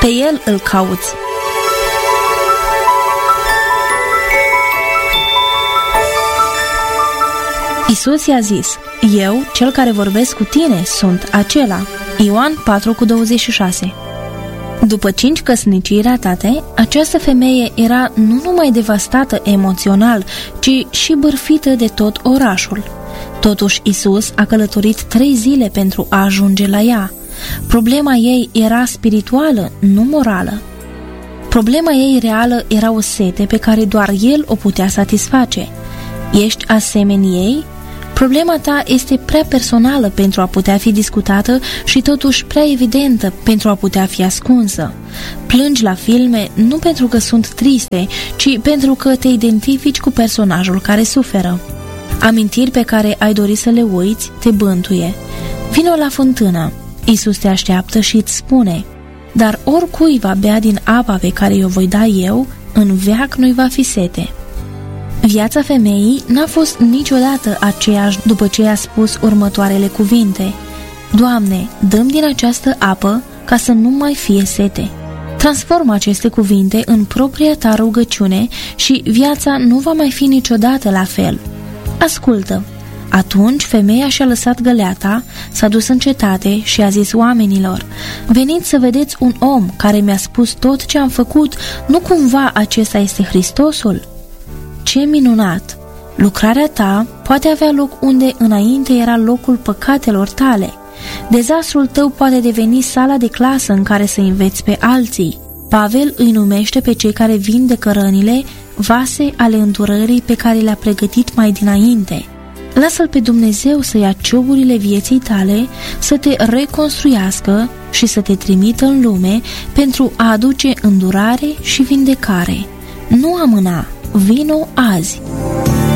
Pe El îl cauți. Iisus i-a zis: eu, cel care vorbesc cu tine, sunt acela. Ioan 4,26. După 5 căsnicii ratate, această femeie era nu numai devastată emoțional, ci și bârfită de tot orașul. Totuși, Iisus a călătorit 3 zile pentru a ajunge la ea. Problema ei era spirituală, nu morală. Problema ei reală era o sete pe care doar El o putea satisface. Ești asemeni ei? Problema ta este prea personală pentru a putea fi discutată și totuși prea evidentă pentru a putea fi ascunsă. Plângi la filme nu pentru că sunt triste, ci pentru că te identifici cu personajul care suferă. Amintiri pe care ai dori să le uiți te bântuie. Vino la fântână. Iisus te așteaptă și îți spune: dar oricui va bea din apa pe care o voi da eu, în veac nu-i va fi sete. Viața femeii n-a fost niciodată aceeași după ce i-a spus următoarele cuvinte: Doamne, dă-mi din această apă ca să nu mai fie sete. Transformă aceste cuvinte în propria ta rugăciune și viața nu va mai fi niciodată la fel. Ascultă! Atunci femeia și-a lăsat găleata, s-a dus în cetate și a zis oamenilor: veniți să vedeți un om care mi-a spus tot ce am făcut, nu cumva acesta este Hristosul? Ce minunat! Lucrarea ta poate avea loc unde înainte era locul păcatelor tale. Dezastrul tău poate deveni sala de clasă în care să înveți pe alții. Pavel îi numește pe cei care vindecă rănile vase ale îndurării pe care le-a pregătit mai dinainte. Lasă-L pe Dumnezeu să ia cioburile vieții tale, să te reconstruiască și să te trimită în lume pentru a aduce îndurare și vindecare. Nu amâna, vino azi!